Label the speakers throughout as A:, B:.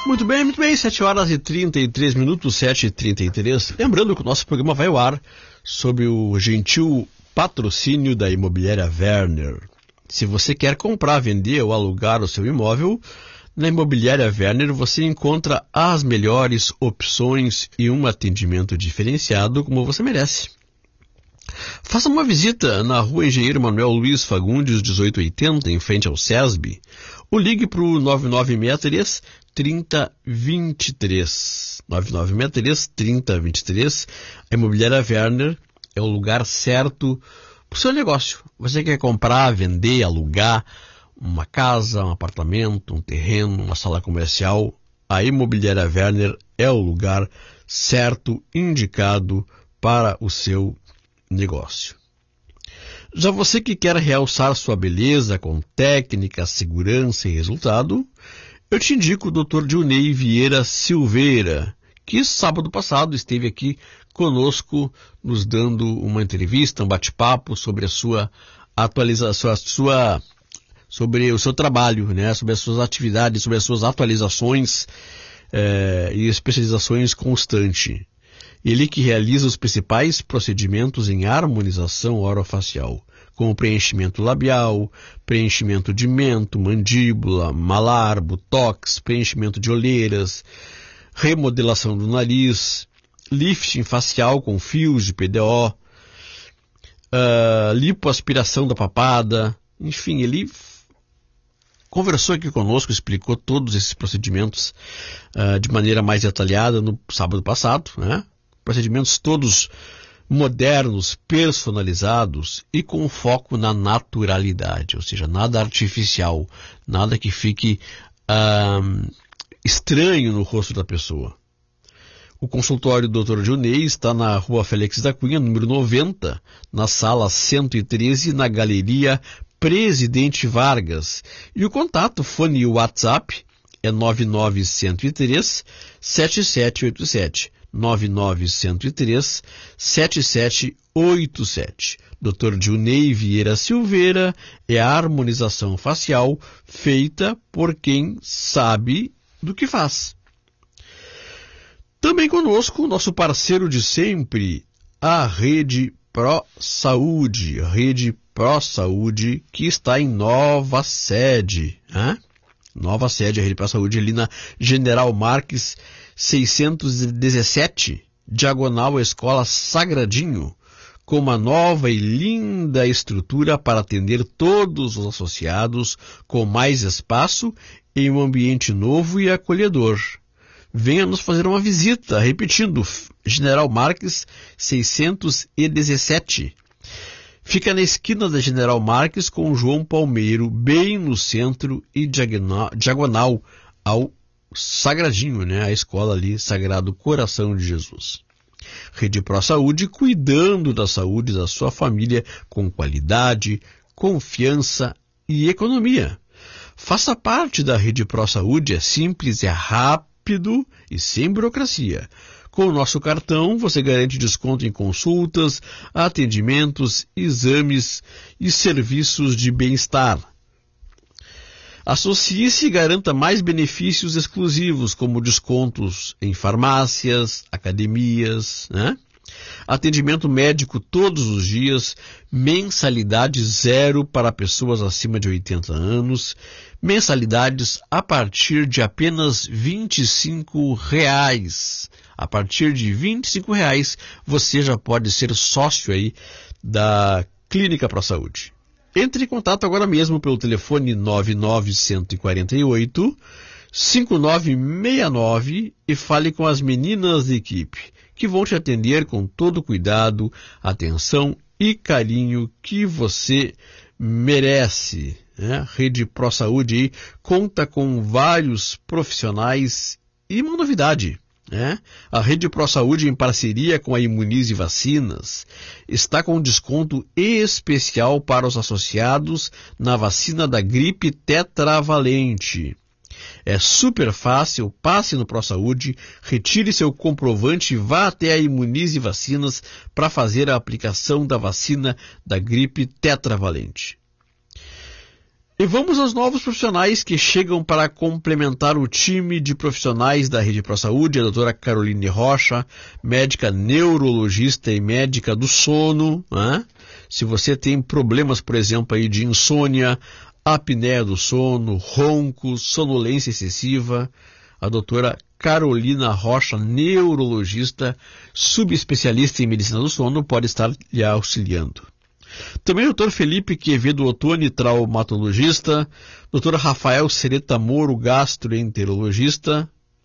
A: Muito bem, 7 horas e 33 minutos, 7h33. Lembrando que o nosso programa vai ao ar sob o gentil patrocínio da Imobiliária Werner. Se você quer comprar, vender ou alugar o seu imóvel, na Imobiliária Werner você encontra as melhores opções e um atendimento diferenciado como você merece. Faça uma visita na Rua Engenheiro Manuel Luiz Fagundes, 1880, em frente ao SESB, ou ligue para o 9963-3023. 9963-3023. A Imobiliária Werner é o lugar certo para o seu negócio. Você quer comprar, vender, alugar uma casa, um apartamento, um terreno, uma sala comercial? A Imobiliária Werner é o lugar certo, indicado para o seu negócio. Já você que quer realçar sua beleza com técnica, segurança e resultado, eu te indico o Dr. Dionei Vieira Silveira, que sábado passado esteve aqui conosco nos dando uma entrevista, um bate-papo sobre a sua atualização, sobre o seu trabalho, né, sobre as suas atividades, sobre as suas atualizações e especializações constantes. Ele que realiza os principais procedimentos em harmonização orofacial, como preenchimento labial, preenchimento de mento, mandíbula, malar, botox, preenchimento de olheiras, remodelação do nariz, lifting facial com fios de PDO, lipoaspiração da papada. Enfim, ele conversou aqui conosco, explicou todos esses procedimentos de maneira mais detalhada no sábado passado, né? Procedimentos todos modernos, personalizados e com foco na naturalidade, ou seja, nada artificial, nada que fique estranho no rosto da pessoa. O consultório do Dr. Dionei está na Rua Félix da Cunha, número 90, na sala 113, na Galeria Presidente Vargas. E o contato, fone e WhatsApp, é 99103-7787. 99103-7787. Dr. Dionei Vieira Silveira é a harmonização facial feita por quem sabe do que faz. Também conosco, nosso parceiro de sempre, a Rede Pro Saúde. Rede Pro Saúde, que está em nova sede. Nova sede, a Rede Pro Saúde, ali na General Marques 617, diagonal à Escola Sagradinho, com uma nova e linda estrutura para atender todos os associados, com mais espaço em um ambiente novo e acolhedor. Venha nos fazer uma visita, repetindo, General Marques 617. Fica na esquina da General Marques com João Palmeiro, bem no centro e diagonal ao Sagradinho, né? A escola ali, Sagrado Coração de Jesus. Rede Pro Saúde, cuidando da saúde da sua família com qualidade, confiança e economia. Faça parte da Rede Pro Saúde, é simples, é rápido e sem burocracia. Com o nosso cartão, você garante desconto em consultas, atendimentos, exames e serviços de bem-estar. Associe-se e garanta mais benefícios exclusivos, como descontos em farmácias, academias, né? Atendimento médico todos os dias, mensalidade zero para pessoas acima de 80 anos, mensalidades a partir de apenas R$25. A partir de R$25 você já pode ser sócio aí da Clínica Pro Saúde. Entre em contato agora mesmo pelo telefone 99148-5969 e fale com as meninas da equipe, que vão te atender com todo o cuidado, atenção e carinho que você merece. Né? Rede Pro Saúde aí conta com vários profissionais e uma novidade. A Rede Pro Saúde, em parceria com a Imunize Vacinas, está com um desconto especial para os associados na vacina da gripe tetravalente. É super fácil, passe no Pro Saúde, retire seu comprovante e vá até a Imunize Vacinas para fazer a aplicação da vacina da gripe tetravalente. E vamos aos novos profissionais que chegam para complementar o time de profissionais da Rede ProSaúde, a doutora Caroline Rocha, médica neurologista e médica do sono, né? Se você tem problemas, por exemplo, aí de insônia, apneia do sono, roncos, sonolência excessiva, a doutora Carolina Rocha, neurologista, subespecialista em medicina do sono, pode estar lhe auxiliando. Também o Dr. Felipe Quevedo Ottoni, traumatologista, Dr. Rafael Sereta Moro, gastroenterologista.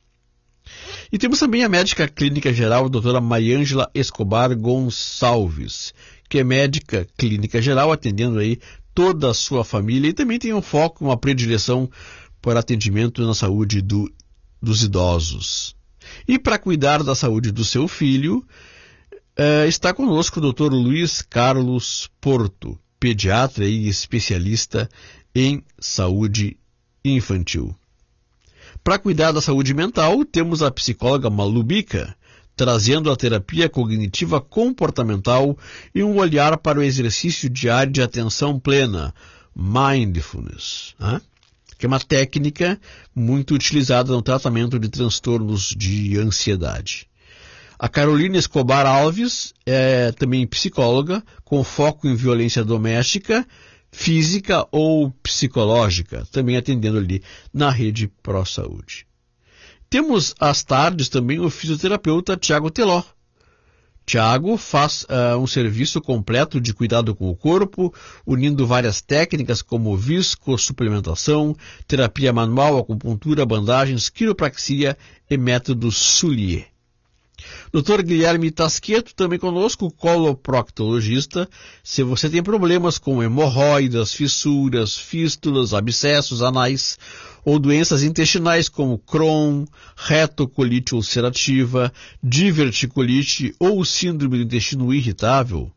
A: E temos também a médica clínica geral, a doutora Mariângela Escobar Gonçalves, que é médica clínica geral, atendendo aí toda a sua família e também tem um foco, uma predileção por atendimento na saúde dos idosos. E para cuidar da saúde do seu filho, está conosco o Dr. Luiz Carlos Porto, pediatra e especialista em saúde infantil. Para cuidar da saúde mental, temos a psicóloga Malu Bica, trazendo a terapia cognitiva comportamental e um olhar para o exercício diário de atenção plena, mindfulness, né? Que é uma técnica muito utilizada no tratamento de transtornos de ansiedade. A Carolina Escobar Alves é também psicóloga, com foco em violência doméstica, física ou psicológica, também atendendo ali na Rede ProSaúde. Temos às tardes também o fisioterapeuta Tiago Teló. Tiago faz um serviço completo de cuidado com o corpo, unindo várias técnicas como viscosuplementação, terapia manual, acupuntura, bandagens, quiropraxia e método Soulier. Dr. Guilherme Tasqueto, também conosco, coloproctologista. Se você tem problemas com hemorroidas, fissuras, fístulas, abscessos anais ou doenças intestinais como Crohn, retocolite ulcerativa, diverticulite ou síndrome do intestino irritável,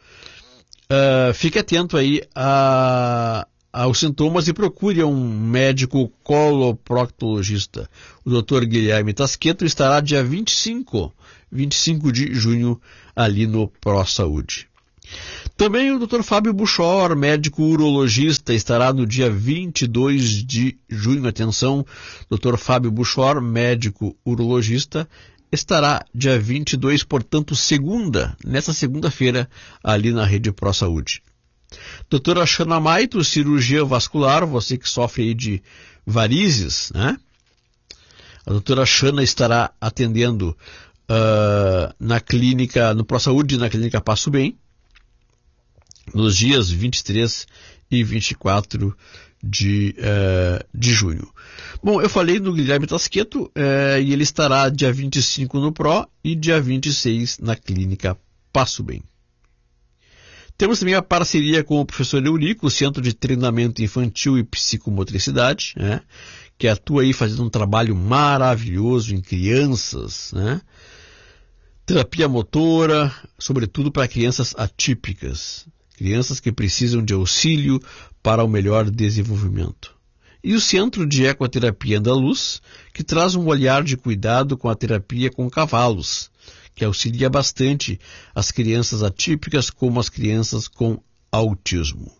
A: fique atento aí aos sintomas e procure um médico coloproctologista. O Dr. Guilherme Tasqueto estará dia 25 de junho ali no ProSaúde. Também o Dr. Fábio Buchor, médico urologista, estará no dia 22 de junho. Atenção, Dr. Fábio Buchor, médico urologista, estará dia 22, portanto, nessa segunda-feira, ali na Rede ProSaúde. Doutora Shana Maito, cirurgia vascular, você que sofre aí de varizes, né? A doutora Shana estará atendendo na clínica, no ProSaúde, na clínica Passo Bem, nos dias 23 e 24 de junho. Bom, eu falei do Guilherme Tasqueto e ele estará dia 25 no Pro e dia 26 na clínica Passo Bem. Temos também a parceria com o professor Eurico, Centro de Treinamento Infantil e Psicomotricidade, né, que atua aí fazendo um trabalho maravilhoso em crianças, né? Terapia motora, sobretudo para crianças atípicas, crianças que precisam de auxílio para o melhor desenvolvimento. E o Centro de Ecoterapia Andaluz, que traz um olhar de cuidado com a terapia com cavalos, que auxilia bastante as crianças atípicas como as crianças com autismo.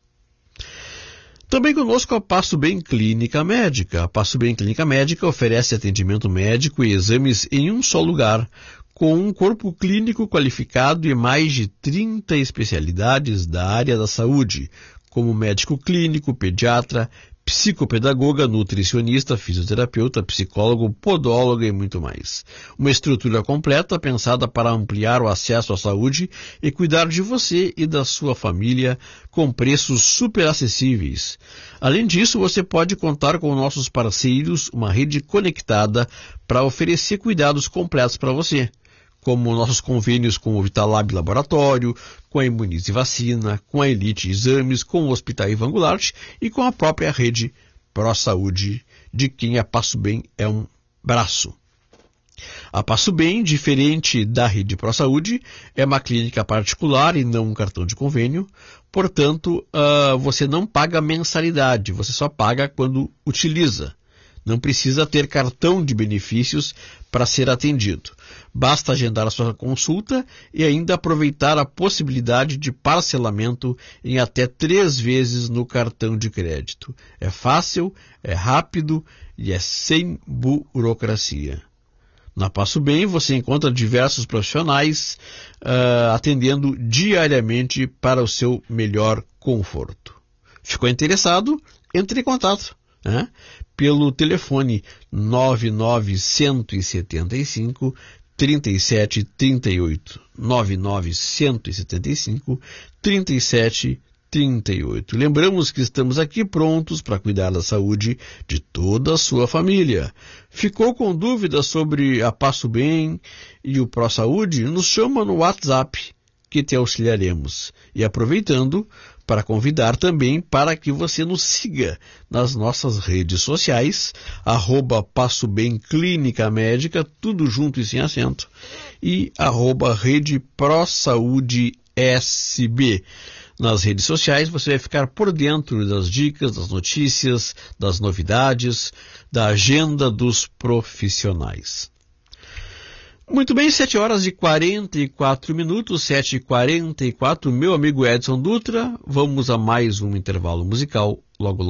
A: Também conosco a Passo Bem Clínica Médica. A Passo Bem Clínica Médica oferece atendimento médico e exames em um só lugar, com um corpo clínico qualificado e mais de 30 especialidades da área da saúde, como médico clínico, pediatra, psicopedagoga, nutricionista, fisioterapeuta, psicólogo, podóloga e muito mais. Uma estrutura completa pensada para ampliar o acesso à saúde e cuidar de você e da sua família com preços super acessíveis. Além disso, você pode contar com nossos parceiros, uma rede conectada para oferecer cuidados completos para você, como nossos convênios com o Vitalab Laboratório, com a Imunize Vacina, com a Elite Exames, com o Hospital Ivan Goulart e com a própria Rede ProSaúde, de quem a Passo Bem é um braço. A Passo Bem, diferente da Rede ProSaúde, é uma clínica particular e não um cartão de convênio, portanto, você não paga mensalidade, você só paga quando utiliza. Não precisa ter cartão de benefícios para ser atendido. Basta agendar a sua consulta e ainda aproveitar a possibilidade de parcelamento em até 3 vezes no cartão de crédito. É fácil, é rápido e é sem burocracia. Na Passo Bem você encontra diversos profissionais atendendo diariamente para o seu melhor conforto. Ficou interessado? Entre em contato pelo telefone 99175 3738. 99175 3738. Lembramos que estamos aqui prontos para cuidar da saúde de toda a sua família. Ficou com dúvidas sobre a Passo Bem e o ProSaúde? Nos chama no WhatsApp que te auxiliaremos. E aproveitando para convidar também para que você nos siga nas nossas redes sociais, @Passo Bem Clínica Médica, tudo junto e sem acento, e @Rede ProSaúde SB. Nas redes sociais você vai ficar por dentro das dicas, das notícias, das novidades, da agenda dos profissionais. Muito bem, 7h44, 7h44, meu amigo Edson Dutra, vamos a mais um intervalo musical, logo